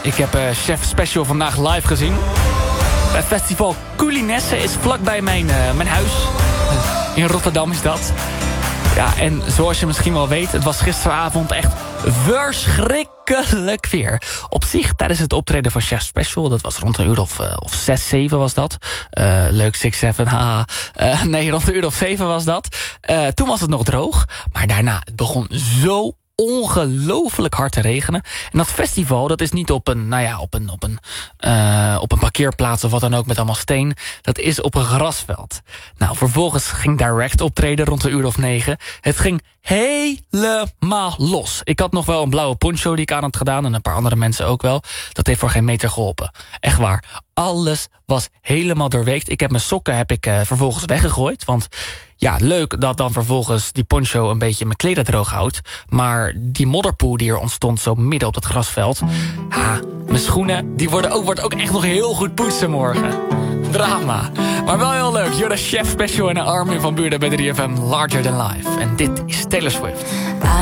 Ik heb Chef Special vandaag live gezien. Het festival Culinesse is vlakbij mijn huis. In Rotterdam is dat. Ja, en zoals je misschien wel weet, het was gisteravond echt verschrikkelijk weer. Op zich, tijdens het optreden van Chef Special, dat was rond een uur of 6, 7 was dat. Leuk, 6, 7, haha. Nee, rond een uur of 7 was dat. Toen was het nog droog, maar daarna, het begon zo ongelooflijk hard te regenen. En dat festival, dat is niet op een parkeerplaats of wat dan ook met allemaal steen. Dat is op een grasveld. Nou, vervolgens ging Direct optreden rond de uur of 9. Het ging helemaal los. Ik had nog wel een blauwe poncho die ik aan had gedaan en een paar andere mensen ook wel. Dat heeft voor geen meter geholpen. Echt waar. Alles was helemaal doorweekt. Ik heb mijn sokken vervolgens weggegooid, want ja, leuk dat dan vervolgens die poncho een beetje mijn kleden droog houdt. Maar die modderpoel die er ontstond zo midden op het grasveld. Mijn schoenen, die wordt ook echt nog heel goed poetsen morgen. Drama. Maar wel heel leuk. You're the Chef Special en een Armin van Buuren bij 3FM Larger Than Life. En dit is Taylor Swift.